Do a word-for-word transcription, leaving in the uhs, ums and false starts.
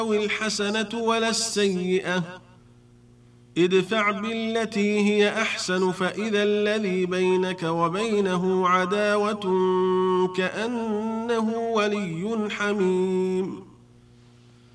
الحسنة ولا السيئة، ادفع بالتي هي أحسن فإذا الذي بينك وبينه عداوة كأنه ولي حميم.